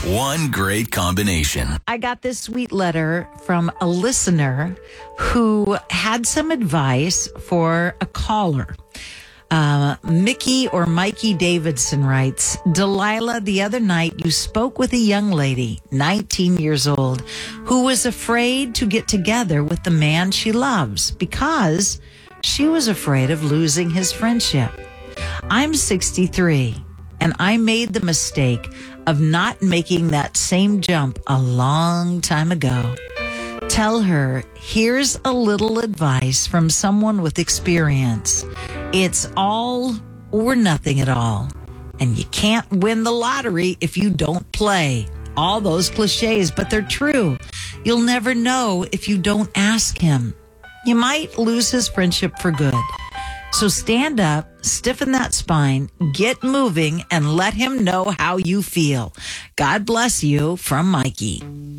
One great combination. I got this sweet letter from a listener who had some advice for a caller. Mickey or Mikey Davidson writes, Delilah, the other night you spoke with a young lady, 19 years old, who was afraid to get together with the man she loves because she was afraid of losing his friendship. I'm 63, and I made the mistake of not making that same jump a long time ago. Tell her, here's a little advice from someone with experience. It's all or nothing at all. And you can't win the lottery if you don't play. All those cliches, but they're true. You'll never know if you don't ask him. You might lose his friendship for good. So stand up, stiffen that spine, get moving, and let him know how you feel. God bless you, from Mikey.